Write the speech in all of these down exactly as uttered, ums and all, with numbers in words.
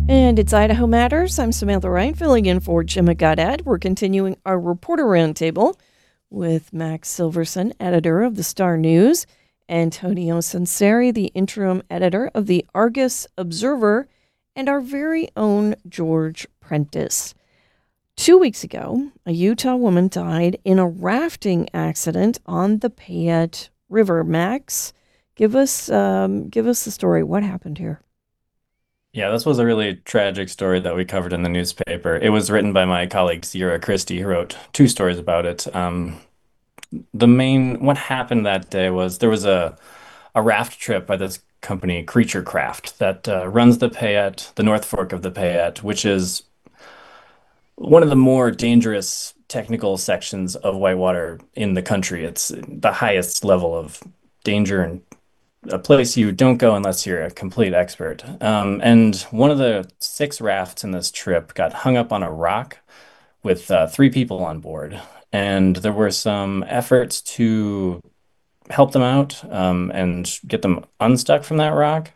And it's Idaho Matters. I'm Samantha Ryan, filling in for Gemma Goddard. We're continuing our reporter roundtable with Max Silverson, editor of the Star News, Antonio Sanseri, the interim editor of the Argus Observer, and our very own George Prentice. Two weeks ago, a Utah woman died in a rafting accident on the Payette River. Max, give us um, give us the story. What happened here? Yeah, this was a really tragic story that we covered in the newspaper. It was written by my colleague Sierra Christie, who wrote two stories about it. Um, the main what happened that day was there was a a raft trip by this company, Creature Craft, that uh, runs the Payette, the North Fork of the Payette, which is one of the more dangerous technical sections of whitewater in the country. It's the highest level of danger and a place you don't go unless you're a complete expert. Um, and one of the six rafts in this trip got hung up on a rock with uh, three people on board. And there were some efforts to help them out um, and get them unstuck from that rock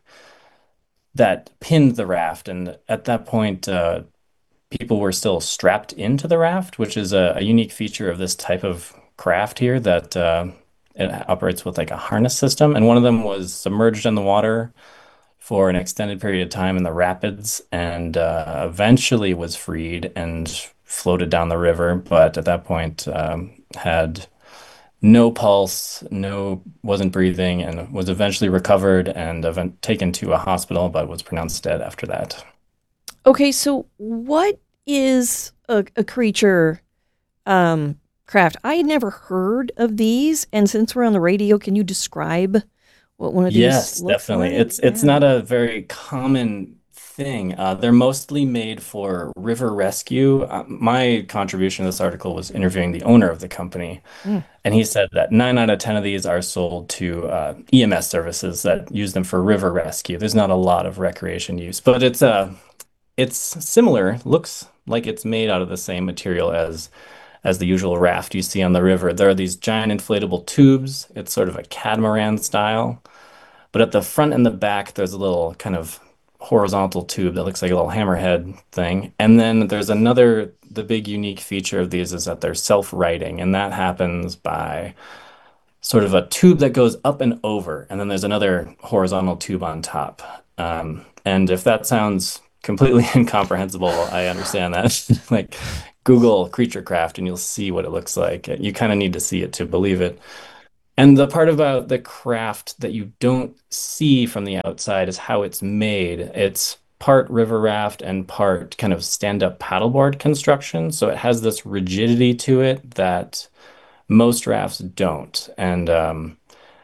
that pinned the raft. And at that point, uh, people were still strapped into the raft, which is a, a unique feature of this type of craft here that uh, it operates with like a harness system. And one of them was submerged in the water for an extended period of time in the rapids and uh, eventually was freed and floated down the river. But at that point, um, had no pulse, no, wasn't breathing, and was eventually recovered and event taken to a hospital, but was pronounced dead after that. Okay, so what is a, a creature um, craft? I had never heard of these, and since we're on the radio, can you describe what one of these Yes, looks definitely. like? It's it's Yeah. not a very common thing. Uh, they're mostly made for river rescue. Uh, my contribution to this article was interviewing the owner of the company, Mm. and he said that nine out of ten of these are sold to uh, E M S services that use them for river rescue. There's not a lot of recreation use, but it's uh it's similar. Looks like it's made out of the same material as as the usual raft you see on the river. There are these giant inflatable tubes. It's sort of a catamaran style. But at the front and the back, there's a little kind of horizontal tube that looks like a little hammerhead thing. And then there's another, the big unique feature of these is that they're self-righting, and that happens by sort of a tube that goes up and over, and then there's another horizontal tube on top. Um, and if that sounds completely incomprehensible, I understand that. Like Google Creature Craft and you'll see what it looks like. You kind of need to see it to believe it. And the part about the craft that you don't see from the outside is how it's made. It's part river raft and part kind of stand-up paddleboard construction. So it has this rigidity to it that most rafts don't. And um,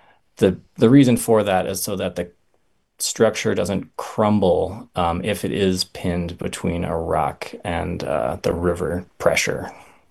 the the reason for that is so that the structure doesn't crumble um, if it is pinned between a rock and uh, the river pressure.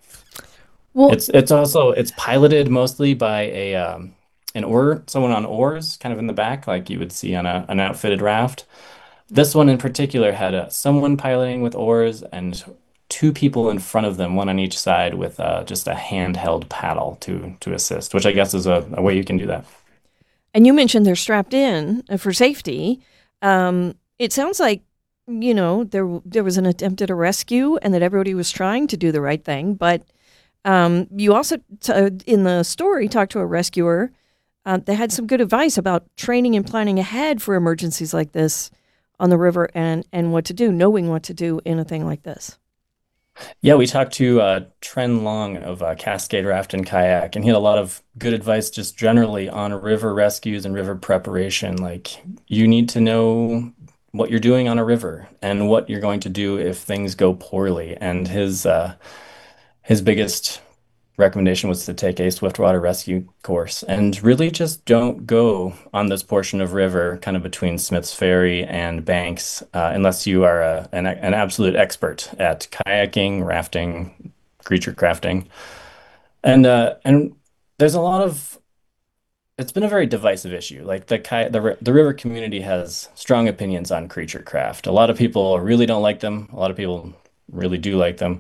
Well, It's it's also it's piloted mostly by a um, an oar, someone on oars, kind of in the back, like you would see on a an outfitted raft. This one in particular had a, someone piloting with oars and two people in front of them, one on each side, with uh, just a handheld paddle to to assist, which I guess is a, a way you can do that. and you mentioned they're strapped in uh, for safety. Um, it sounds like you know there there was an attempt at a rescue, and that everybody was trying to do the right thing. But um, you also, t- uh, in the story, talked to a rescuer. Uh, they had some good advice about training and planning ahead for emergencies like this on the river, and and what to do, knowing what to do in a thing like this. Yeah, we talked to uh, Tren Long of uh, Cascade Raft and Kayak, and he had a lot of good advice just generally on river rescues and river preparation. Like, you need to know what you're doing on a river and what you're going to do if things go poorly. And his uh, his biggest recommendation was to take a swiftwater rescue course and really just don't go on this portion of river kind of between Smith's Ferry and Banks uh, unless you are a, an, an absolute expert at kayaking, rafting, creature crafting. And uh, and there's a lot of it's been a very divisive issue. Like the kay the ri- the river community has strong opinions on creature craft. A lot of people really don't like them. A lot of people really do like them.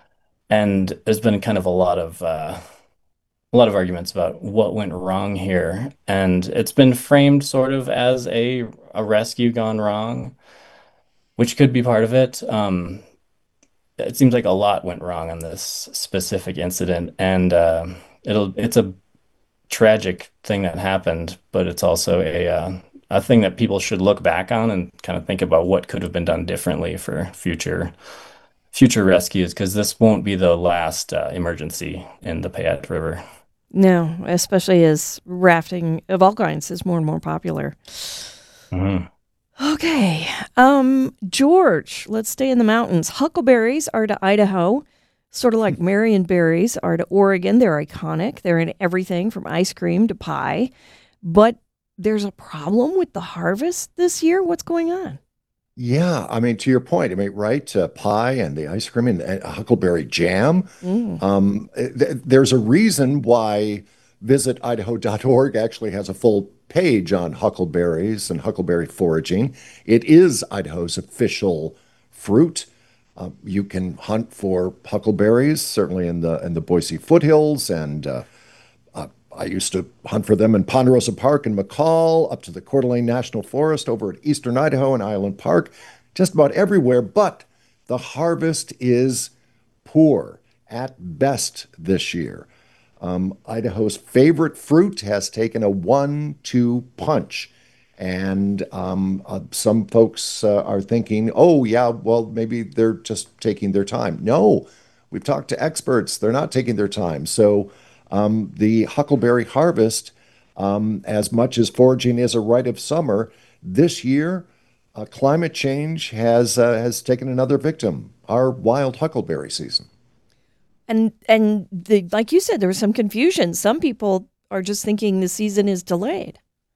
And there's been kind of a lot of uh, a lot of arguments about what went wrong here, and it's been framed sort of as a a rescue gone wrong, which could be part of it. Um, it seems like a lot went wrong on this specific incident, and uh, it'll it's a tragic thing that happened, but it's also a uh, a thing that people should look back on and kind of think about what could have been done differently for future future rescues, because this won't be the last uh, emergency in the Payette River. No, especially as rafting of all kinds is more and more popular. Mhm. Okay. Um, George, let's stay in the mountains. Huckleberries are to Idaho, sort of like Marion berries are to Oregon. They're iconic. They're in everything from ice cream to pie. But there's a problem with the harvest this year. What's going on? Yeah, I mean, to your point, I mean, right, uh, pie and the ice cream and, and huckleberry jam. Mm. Um, th there's a reason why visit idaho dot org actually has a full page on huckleberries and huckleberry foraging. It is Idaho's official fruit. Uh, you can hunt for huckleberries, certainly in the in the Boise foothills, and uh, uh, I used to hunt for them in Ponderosa Park in McCall, up to the Coeur d'Alene National Forest over at Eastern Idaho and Island Park, just about everywhere. But the harvest is poor at best this year. Um, Idaho's favorite fruit has taken a one two punch. And um, uh, some folks uh, are thinking, oh, yeah, well, maybe they're just taking their time. No, we've talked to experts. They're not taking their time. So um, the huckleberry harvest, um, as much as foraging is a rite of summer, this year, uh, climate change has uh, has taken another victim, our wild huckleberry season. And and the like you said, there was some confusion. Some people are just thinking the season is delayed.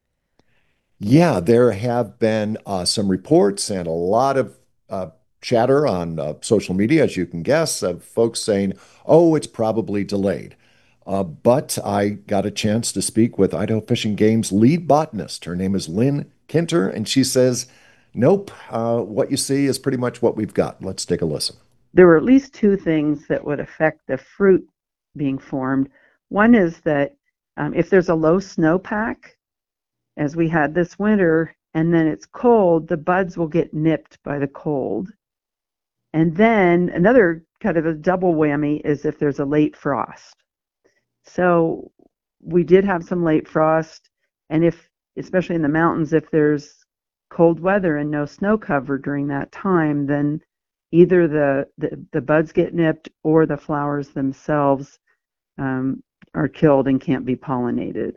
Yeah, there have been uh, some reports and a lot of uh, chatter on uh, social media, as you can guess, of folks saying, oh, it's probably delayed. Uh, but I got a chance to speak with Idaho Fish and Game's lead botanist. Her name is Lynn Kinter, and she says, nope, uh, what you see is pretty much what we've got. Let's take a listen. There were at least two things that would affect the fruit being formed. One is that um, if there's a low snowpack, as we had this winter, and then it's cold, the buds will get nipped by the cold. And then another kind of a double whammy is if there's a late frost. So we did have some late frost, and if, especially in the mountains, if there's cold weather and no snow cover during that time, then either the, the, the buds get nipped or the flowers themselves um, are killed and can't be pollinated.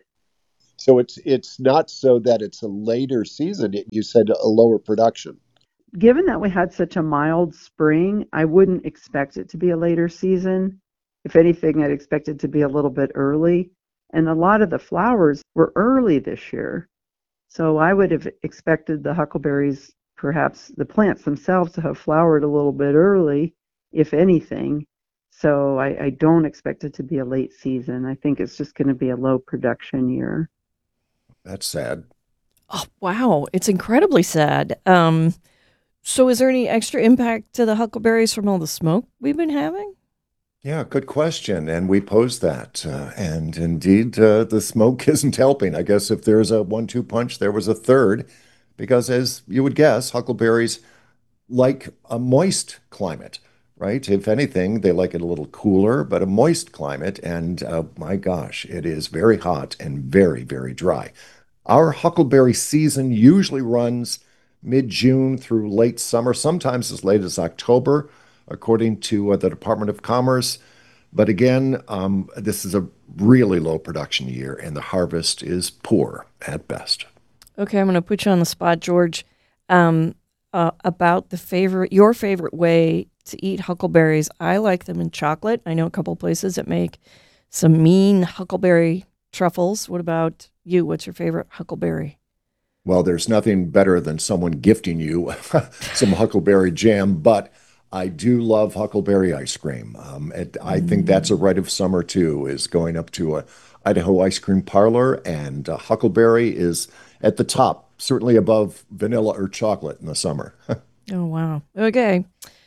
So it's it's not so that it's a later season. It, you said a lower production. Given that we had such a mild spring, I wouldn't expect it to be a later season. If anything, I'd expect it to be a little bit early. And a lot of the flowers were early this year. So I would have expected the huckleberries, perhaps the plants themselves, to have flowered a little bit early, if anything. So I, I don't expect it to be a late season. I think it's just going to be a low production year. That's sad. Oh, wow. It's incredibly sad. Um, so is there any extra impact to the huckleberries from all the smoke we've been having? Yeah, good question. And we posed that. Uh, and indeed, uh, the smoke isn't helping. I guess if there's a one two punch, there was a third, because as you would guess, huckleberries like a moist climate, right? If anything, they like it a little cooler, but a moist climate. And uh, my gosh, it is very hot and very, very dry. Our huckleberry season usually runs mid-June through late summer, sometimes as late as October, according to uh, the Department of Commerce. But again, um, this is a really low production year, and the harvest is poor at best. Okay, I'm going to put you on the spot, George. Um, uh, about the favorite, your favorite way to eat huckleberries. I like them in chocolate. I know a couple places that make some mean huckleberry truffles. What about you? What's your favorite huckleberry? Well, there's nothing better than someone gifting you some huckleberry jam, but I do love huckleberry ice cream. Um, and I think that's a rite of summer too, is going up to a Idaho ice cream parlor, and uh, huckleberry is at the top, certainly above vanilla or chocolate in the summer. Oh, wow. Okay.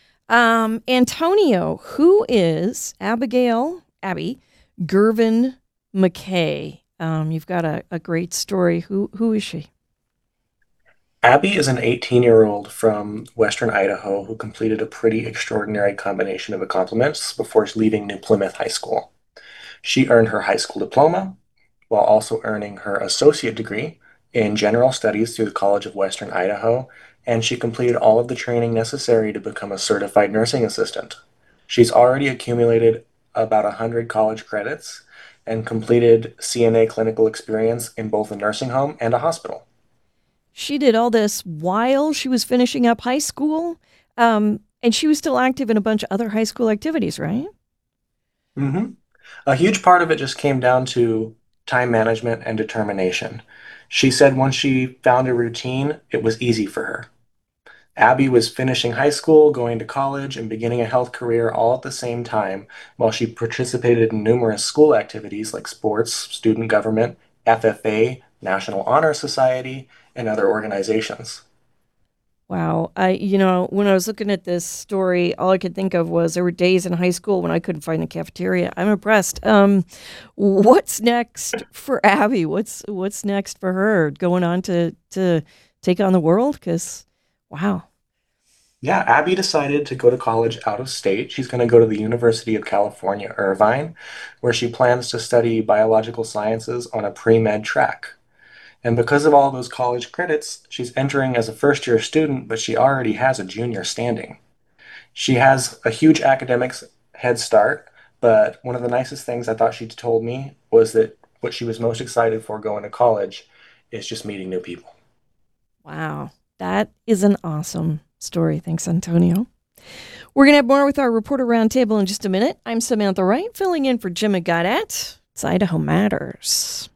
Um, Antonio, who is Abigail, Abby, Gervin McKay? Um, you've got a, a great story. Who Who is she? Abby is an eighteen year old from Western Idaho who completed a pretty extraordinary combination of accomplishments before leaving New Plymouth High School. She earned her high school diploma while also earning her associate degree in general studies through the College of Western Idaho, and she completed all of the training necessary to become a certified nursing assistant. She's already accumulated about one hundred college credits and completed C N A clinical experience in both a nursing home and a hospital. She did all this while she was finishing up high school, um, and she was still active in a bunch of other high school activities, right? hmm A huge part of it just came down to time management and determination. She said once she found a routine, it was easy for her. Abby was finishing high school, going to college, and beginning a health career all at the same time, while she participated in numerous school activities like sports, student government, F F A, National Honor Society, and other organizations. Wow. I, you know, when I was looking at this story, all I could think of was there were days in high school when I couldn't find a cafeteria. I'm impressed. Um, what's next for Abby? What's what's next for her? Going on to to take on the world? Because, wow. Yeah, Abby decided to go to college out of state. She's going to go to the University of California, Irvine, where she plans to study biological sciences on a pre-med track. And because of all those college credits, she's entering as a first year student, but she already has a junior standing. She has a huge academics head start, but one of the nicest things I thought she told me was that what she was most excited for going to college is just meeting new people. Wow. That is an awesome story. Thanks, Antonio. We're going to have more with our reporter roundtable in just a minute. I'm Samantha Wright, filling in for Jim Gadat. It's Idaho Matters.